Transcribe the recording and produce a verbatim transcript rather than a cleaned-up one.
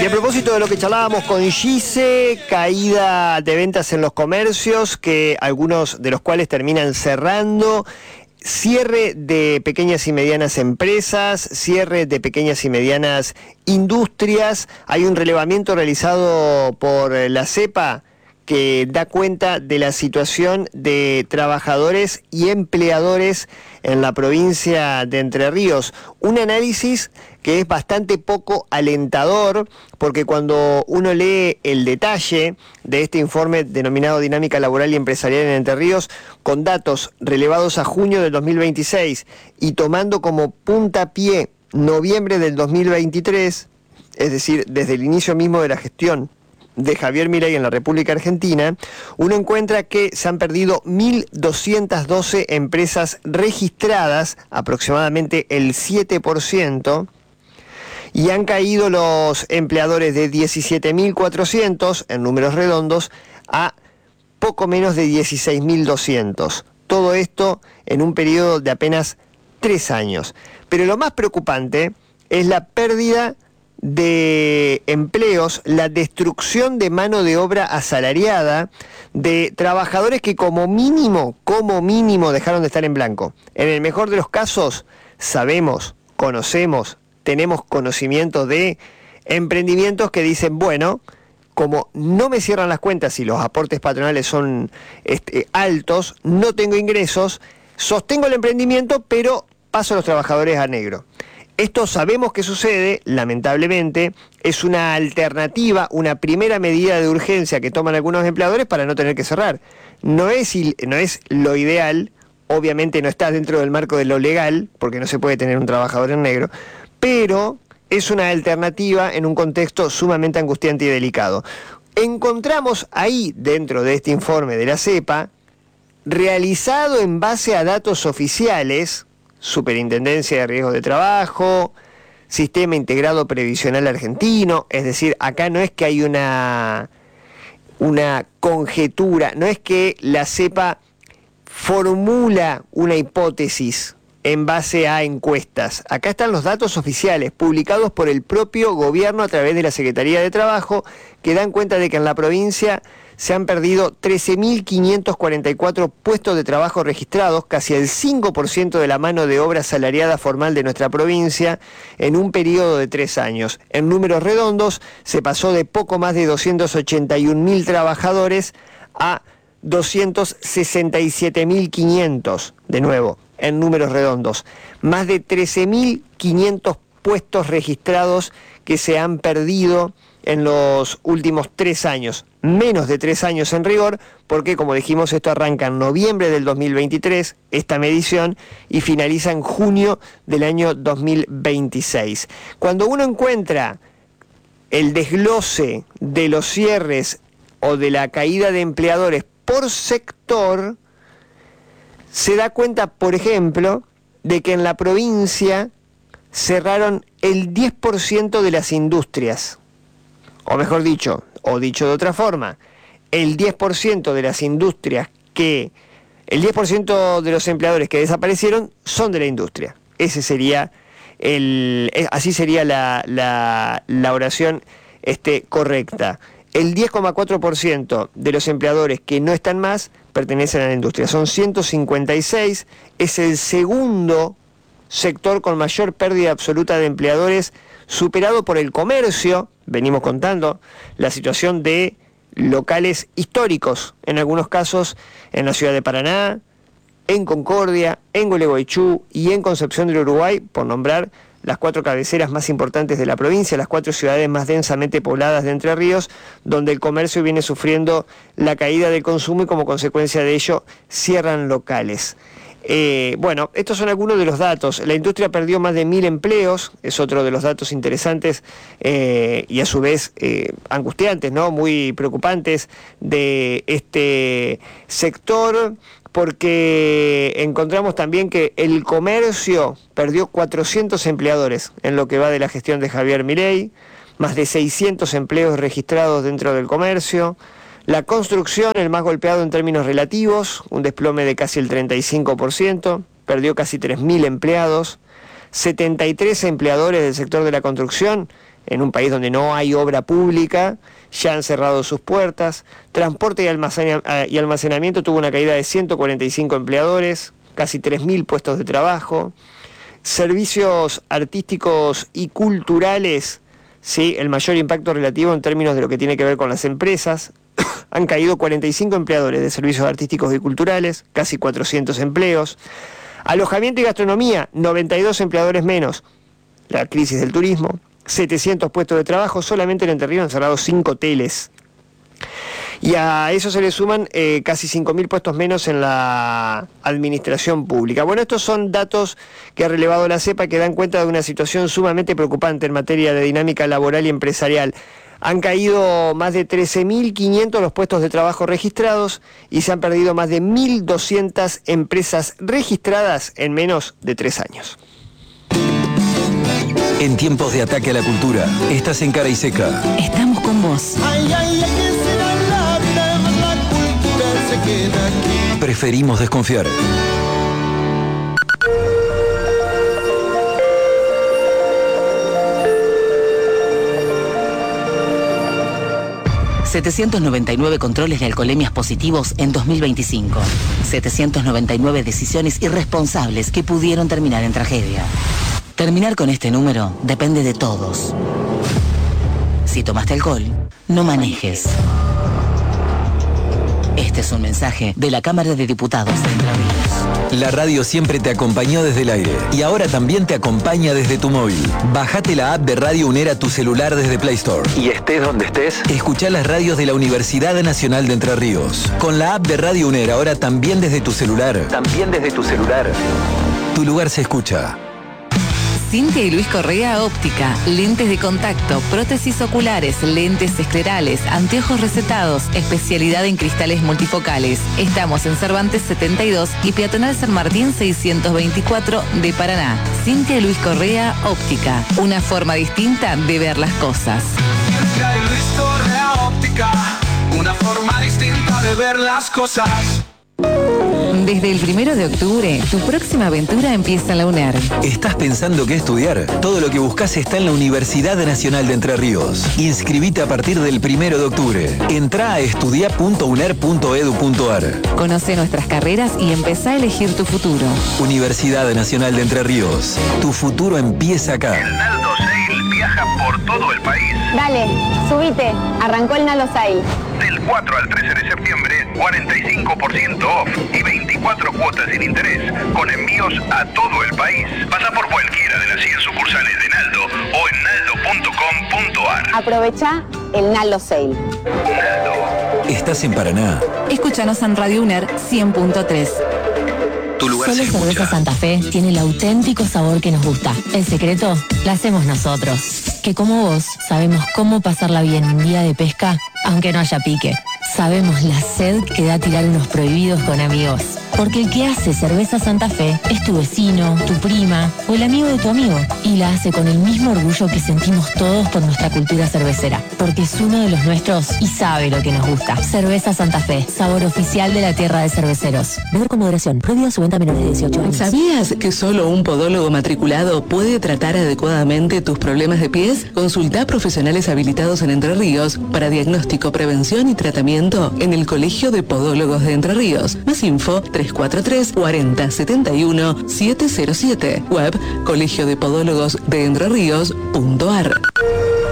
Y a propósito de lo que charlábamos con Gise, caída de ventas en los comercios, que algunos de los cuales terminan cerrando, cierre de pequeñas y medianas empresas, cierre de pequeñas y medianas industrias. Hay un relevamiento realizado por la CEPA que da cuenta de la situación de trabajadores y empleadores en la provincia de Entre Ríos. Un análisis que es bastante poco alentador, porque cuando uno lee el detalle de este informe denominado Dinámica Laboral y Empresarial en Entre Ríos, con datos relevados a junio del dos mil veintiséis y tomando como puntapié noviembre del dos mil veintitrés, es decir, desde el inicio mismo de la gestión de Javier Milei en la República Argentina, uno encuentra que se han perdido mil doscientas doce empresas registradas, aproximadamente el siete por ciento, y han caído los empleadores de diecisiete mil cuatrocientos, en números redondos, a poco menos de dieciséis mil doscientos. Todo esto en un periodo de apenas tres años. Pero lo más preocupante es la pérdida de empleos, la destrucción de mano de obra asalariada, de trabajadores que como mínimo, como mínimo dejaron de estar en blanco. En el mejor de los casos, sabemos, conocemos, tenemos conocimiento de emprendimientos que dicen, bueno, como no me cierran las cuentas y los aportes patronales son este, altos, no tengo ingresos, sostengo el emprendimiento, pero paso a los trabajadores a negro. Esto sabemos que sucede, lamentablemente, es una alternativa, una primera medida de urgencia que toman algunos empleadores para no tener que cerrar. No es, no es lo ideal, obviamente no está dentro del marco de lo legal, porque no se puede tener un trabajador en negro, pero es una alternativa en un contexto sumamente angustiante y delicado. Encontramos ahí, dentro de este informe de la CEPA, realizado en base a datos oficiales, Superintendencia de Riesgos de Trabajo, Sistema Integrado Previsional Argentino, es decir, acá no es que hay una, una conjetura, no es que la CEPA formula una hipótesis en base a encuestas. Acá están los datos oficiales publicados por el propio gobierno a través de la Secretaría de Trabajo, que dan cuenta de que en la provincia se han perdido trece mil quinientos cuarenta y cuatro puestos de trabajo registrados, casi el cinco por ciento de la mano de obra asalariada formal de nuestra provincia, en un periodo de tres años. En números redondos, se pasó de poco más de doscientos ochenta y un mil trabajadores a doscientos sesenta y siete mil quinientos, de nuevo, en números redondos. Más de trece mil quinientos puestos registrados que se han perdido en los últimos tres años, menos de tres años en rigor, porque como dijimos, esto arranca en noviembre del dos mil veintitrés, esta medición, y finaliza en junio del año dos mil veintiséis. Cuando uno encuentra el desglose de los cierres o de la caída de empleadores por sector, se da cuenta, por ejemplo, de que en la provincia cerraron el diez por ciento de las industrias. O mejor dicho, o dicho de otra forma, el diez por ciento de las industrias que, el diez por ciento de los empleadores que desaparecieron son de la industria. Ese sería el, así sería la, la, la oración este, correcta. El diez coma cuatro por ciento de los empleadores que no están más pertenecen a la industria. Son ciento cincuenta y seis, es el segundo sector con mayor pérdida absoluta de empleadores, superado por el comercio. Venimos contando la situación de locales históricos, en algunos casos en la ciudad de Paraná, en Concordia, en Gualeguaychú y en Concepción del Uruguay, por nombrar las cuatro cabeceras más importantes de la provincia, las cuatro ciudades más densamente pobladas de Entre Ríos, donde el comercio viene sufriendo la caída del consumo y como consecuencia de ello cierran locales. Eh, bueno, estos son algunos de los datos. La industria perdió más de mil empleos, es otro de los datos interesantes eh, y a su vez eh, angustiantes, ¿no? Muy preocupantes de este sector, porque encontramos también que el comercio perdió cuatrocientos empleadores en lo que va de la gestión de Javier Milei, más de seiscientos empleos registrados dentro del comercio. La construcción, el más golpeado en términos relativos, un desplome de casi el treinta y cinco por ciento, perdió casi tres mil empleados, setenta y tres empleadores del sector de la construcción en un país donde no hay obra pública, ya han cerrado sus puertas. Transporte y, almacena, y almacenamiento tuvo una caída de ciento cuarenta y cinco empleadores, casi tres mil puestos de trabajo. Servicios artísticos y culturales, sí, el mayor impacto relativo en términos de lo que tiene que ver con las empresas. Han caído cuarenta y cinco empleadores de servicios artísticos y culturales, casi cuatrocientos empleos. Alojamiento y gastronomía, noventa y dos empleadores menos. La crisis del turismo, setecientos puestos de trabajo, solamente en Entre Ríos han cerrado cinco hoteles. Y a eso se le suman eh, casi cinco mil puestos menos en la administración pública. Bueno, estos son datos que ha relevado la CEPA que dan cuenta de una situación sumamente preocupante en materia de dinámica laboral y empresarial. Han caído más de trece mil quinientos los puestos de trabajo registrados y se han perdido más de mil doscientas empresas registradas en menos de tres años. En tiempos de ataque a la cultura, estás en Cara y Seca. Estamos con vos. Ay, ay, ay, que será la vida, más la cultura se queda aquí. Preferimos desconfiar. setecientos noventa y nueve controles de alcoholemias positivos en dos mil veinticinco. setecientos noventa y nueve decisiones irresponsables que pudieron terminar en tragedia. Terminar con este número depende de todos. Si tomaste alcohol, no manejes. Este es un mensaje de la Cámara de Diputados de Entre Ríos. La radio siempre te acompañó desde el aire y ahora también te acompaña desde tu móvil. Bajate la app de Radio UNER a tu celular desde Play Store. Y estés donde estés, escuchá las radios de la Universidad Nacional de Entre Ríos. Con la app de Radio UNER ahora también desde tu celular. También desde tu celular. Tu lugar se escucha. Cintia y Luis Correa Óptica, lentes de contacto, prótesis oculares, lentes esclerales, anteojos recetados, especialidad en cristales multifocales. Estamos en Cervantes setenta y dos y Peatonal San Martín seiscientos veinticuatro de Paraná. Cintia y Luis Correa Óptica, una forma distinta de ver las cosas. Cintia y Luis Correa Óptica, una forma distinta de ver las cosas. Desde el primero de octubre, tu próxima aventura empieza en la UNER. ¿Estás pensando qué estudiar? Todo lo que buscas está en la Universidad Nacional de Entre Ríos. Inscribite a partir del primero de octubre. Entrá a estudia punto uner punto edu punto ar. Conoce nuestras carreras y empezá a elegir tu futuro. Universidad Nacional de Entre Ríos. Tu futuro empieza acá. El Naldo Sale viaja por todo el país. Dale, subite. Arrancó el Naldo Sale. Del cuatro al trece de septiembre, cuarenta y cinco por ciento off y veinticuatro cuotas sin interés, con envíos a todo el país. Pasa por cualquiera de las cien sucursales de Naldo o en naldo punto com punto ar. Aprovecha el Naldo Sale. Naldo. ¿Estás en Paraná? Escúchanos en Radio UNER cien punto tres. Tu lugar Solo se escucha. Cerveza Santa Fe tiene el auténtico sabor que nos gusta. El secreto lo hacemos nosotros. Que como vos sabemos cómo pasarla bien un día de pesca, aunque no haya pique. Sabemos la sed que da tirar unos prohibidos con amigos. Porque el que hace Cerveza Santa Fe es tu vecino, tu prima o el amigo de tu amigo. Y la hace con el mismo orgullo que sentimos todos por nuestra cultura cervecera. Porque es uno de los nuestros y sabe lo que nos gusta. Cerveza Santa Fe, sabor oficial de la tierra de cerveceros. Beber con moderación. Prohibida su venta a menores de dieciocho años. ¿Sabías que solo un podólogo matriculado puede tratar adecuadamente tus problemas de pies? Consulta a profesionales habilitados en Entre Ríos para diagnóstico, prevención y tratamiento en el Colegio de Podólogos de Entre Ríos. Más info tres cuatro tres, cuarenta, setenta y uno, setecientos siete. Web colegio de podólogos de entre ríos punto ar.